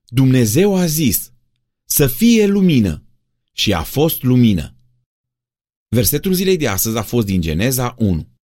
Dumnezeu a zis: să fie lumină și a fost lumină. Versetul zilei de astăzi a fost din Geneza 1.